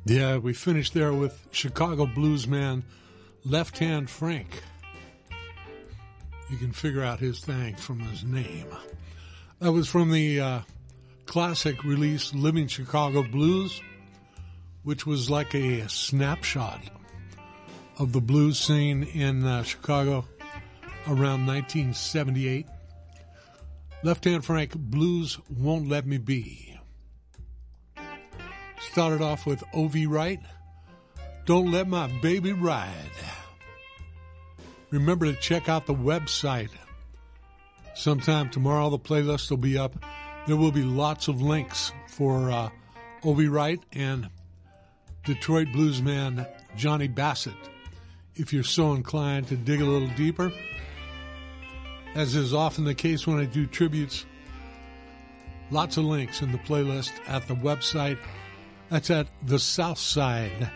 Yeah, we finished there with Chicago blues man Left Hand Frank. You can figure out his thing from his name. That was from the classic release Living Chicago Blues, which was like a snapshot of the blues scene in Chicago around 1978. Left Hand Frank, Blues Won't Let Me Be. Started off with O.V. Wright, Don't Let My Baby Ride. Remember to check out the website. Sometime tomorrow the playlist will be up. There will be lots of links for O.V. Wright and Detroit bluesman Johnny Bassett, if you're so inclined to dig a little deeper. As is often the case when I do tributes, lots of links in the playlist at the website. That's at thesouthside.org.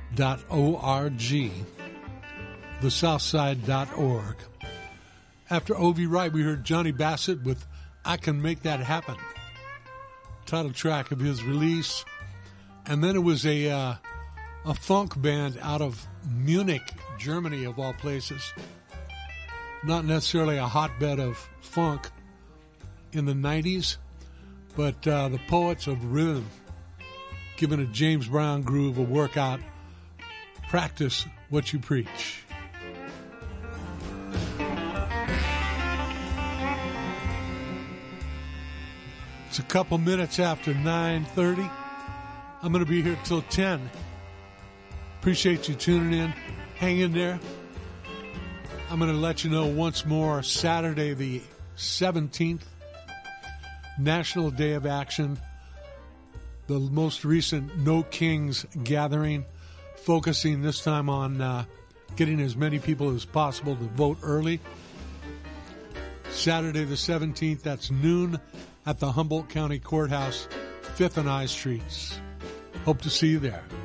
Thesouthside.org. After O.V. Wright, we heard Johnny Bassett with I Can Make That Happen, title track of his release. And then it was a funk band out of Munich, Germany, of all places. Not necessarily a hotbed of funk in the 90s, but the poets of rhythm, giving a James Brown groove a workout. Practice what you preach. It's a couple minutes after 9:30. I'm going to be here till 10. Appreciate you tuning in. Hang in there. I'm going to let you know once more, Saturday the 17th, National Day of Action, the most recent No Kings gathering, focusing this time on getting as many people as possible to vote early. Saturday the 17th, that's noon at the Humboldt County Courthouse, 5th and I Streets. Hope to see you there.